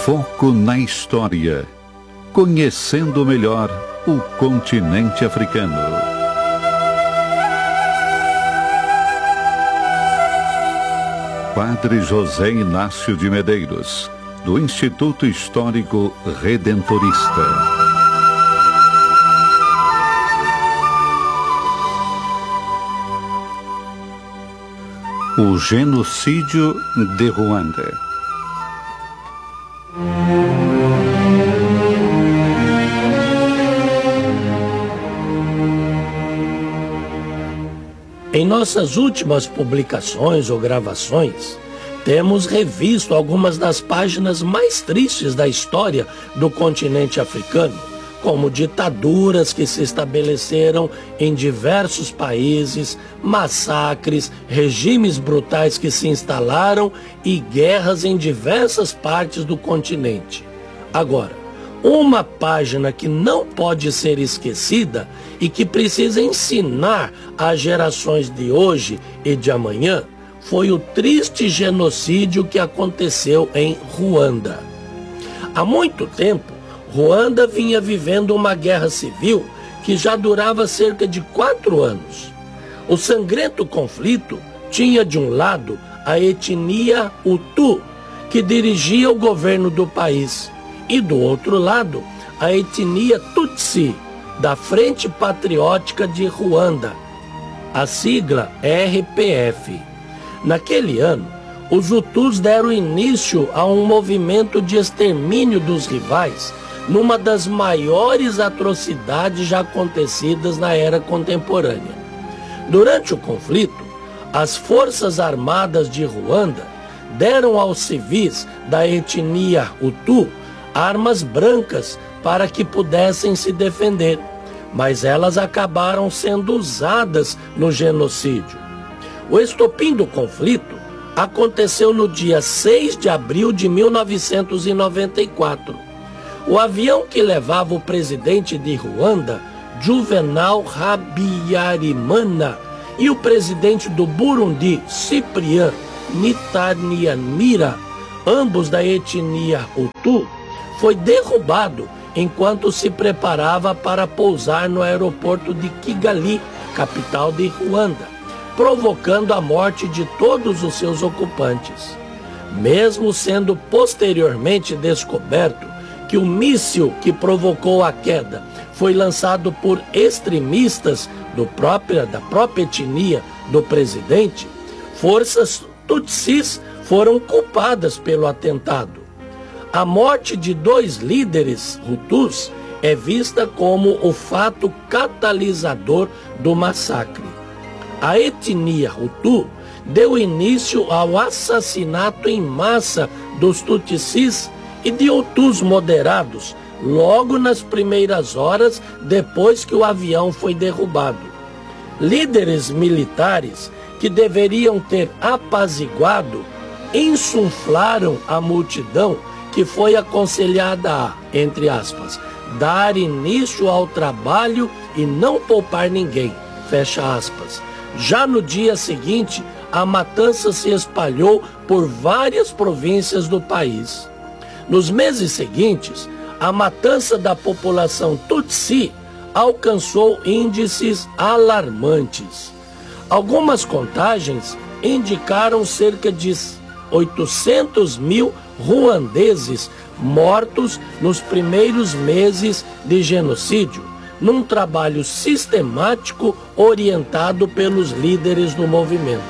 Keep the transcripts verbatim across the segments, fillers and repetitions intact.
Foco na história. Conhecendo melhor o continente africano. Padre José Inácio de Medeiros, do Instituto Histórico Redentorista. O genocídio de Ruanda. Em nossas últimas publicações ou gravações, temos revisto algumas das páginas mais tristes da história do continente africano, como ditaduras que se estabeleceram em diversos países, massacres, regimes brutais que se instalaram e guerras em diversas partes do continente. Agora, uma página que não pode ser esquecida e que precisa ensinar às gerações de hoje e de amanhã foi o triste genocídio que aconteceu em Ruanda. Há muito tempo, Ruanda vinha vivendo uma guerra civil que já durava cerca de quatro anos. O sangrento conflito tinha de um lado a etnia Hutu, que dirigia o governo do país, e do outro lado a etnia Tutsi, da Frente Patriótica de Ruanda, a sigla R P F. Naquele ano, os Hutus deram início a um movimento de extermínio dos rivais, numa das maiores atrocidades já acontecidas na era contemporânea. Durante o conflito, as Forças Armadas de Ruanda deram aos civis da etnia Hutu armas brancas para que pudessem se defender, mas elas acabaram sendo usadas no genocídio. O estopim do conflito aconteceu no dia seis de abril de mil novecentos e noventa e quatro. O avião que levava o presidente de Ruanda, Juvenal Habyarimana, e o presidente do Burundi, Cyprien Ntaryamira, ambos da etnia Hutu, foi derrubado enquanto se preparava para pousar no aeroporto de Kigali, capital de Ruanda, provocando a morte de todos os seus ocupantes. Mesmo sendo posteriormente descoberto que o míssil que provocou a queda foi lançado por extremistas do própria, da própria etnia do presidente, forças tutsis foram culpadas pelo atentado. A morte de dois líderes hutus é vista como o fato catalisador do massacre. A etnia Hutu deu início ao assassinato em massa dos tutsis e de Hutus moderados, logo nas primeiras horas depois que o avião foi derrubado. Líderes militares que deveriam ter apaziguado, insuflaram a multidão que foi aconselhada a, entre aspas, dar início ao trabalho e não poupar ninguém, fecha aspas. Já no dia seguinte, a matança se espalhou por várias províncias do país. Nos meses seguintes, a matança da população Tutsi alcançou índices alarmantes. Algumas contagens indicaram cerca de oitocentos mil ruandeses mortos nos primeiros meses de genocídio, num trabalho sistemático orientado pelos líderes do movimento.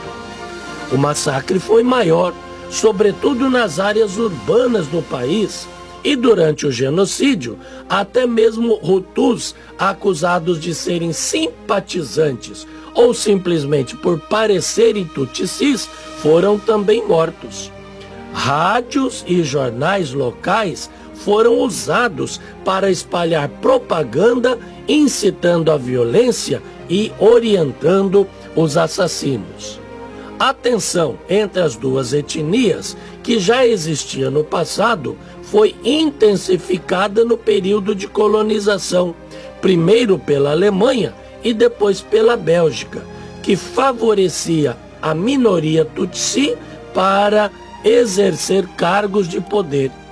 O massacre foi maior, sobretudo nas áreas urbanas do país, e durante o genocídio, até mesmo Hutus acusados de serem simpatizantes ou simplesmente por parecerem tutsis foram também mortos. Rádios e jornais locais foram usados para espalhar propaganda incitando a violência e orientando os assassinos. A tensão entre as duas etnias, que já existia no passado, foi intensificada no período de colonização, primeiro pela Alemanha e depois pela Bélgica, que favorecia a minoria tutsi para exercer cargos de poder.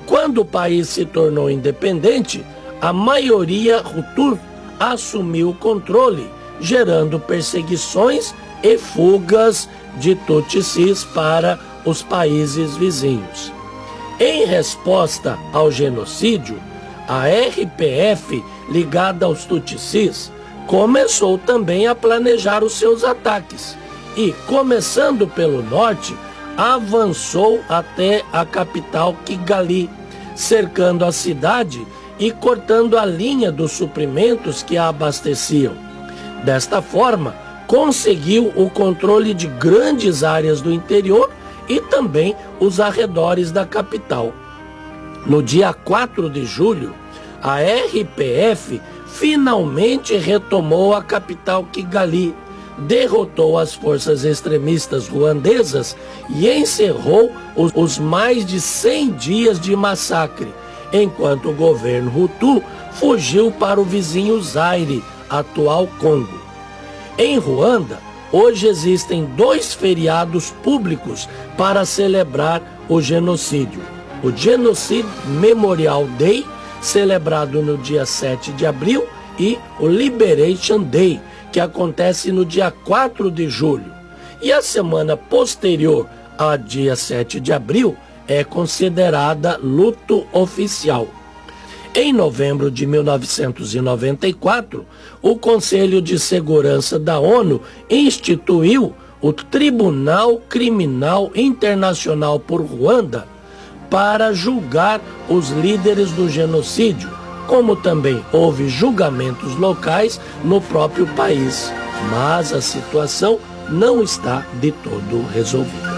Quando o país se tornou independente, a maioria Hutu assumiu o controle, gerando perseguições e fugas de Tutsis para os países vizinhos. Em resposta ao genocídio, a R P F, ligada aos Tutsis, começou também a planejar os seus ataques e, começando pelo norte, avançou até a capital Kigali, cercando a cidade e cortando a linha dos suprimentos que a abasteciam. Desta forma, conseguiu o controle de grandes áreas do interior e também os arredores da capital. No dia quatro de julho, a R P F finalmente retomou a capital Kigali, derrotou as forças extremistas ruandesas e encerrou os, os mais de cem dias de massacre, enquanto o governo Hutu fugiu para o vizinho Zaire, atual Congo. Em Ruanda, hoje existem dois feriados públicos para celebrar o genocídio. O Genocide Memorial Day, celebrado no dia sete de abril, e o Liberation Day, que acontece no dia quatro de julho. E a semana posterior a dia sete de abril é considerada luto oficial. Em novembro de mil novecentos e noventa e quatro, o Conselho de Segurança da ONU instituiu o Tribunal Criminal Internacional por Ruanda para julgar os líderes do genocídio, como também houve julgamentos locais no próprio país. Mas a situação não está de todo resolvida.